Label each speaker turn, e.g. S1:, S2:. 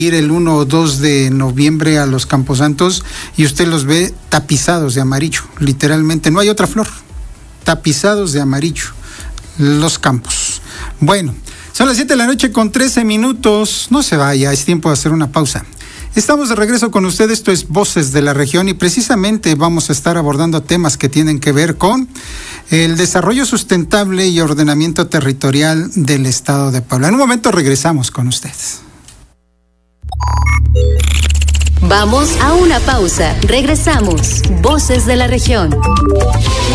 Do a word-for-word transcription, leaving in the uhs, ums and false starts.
S1: ir el uno o dos de noviembre a los Camposantos y usted los ve tapizados de amarillo, literalmente, no hay otra flor, tapizados de amarillo, los campos. Bueno, son las siete de la noche con trece minutos, no se vaya, es tiempo de hacer una pausa. Estamos de regreso con ustedes, esto es Voces de la Región y precisamente vamos a estar abordando temas que tienen que ver con el desarrollo sustentable y ordenamiento territorial del Estado de Puebla. En un momento regresamos con ustedes.
S2: Vamos a una pausa. Regresamos. Voces de la Región.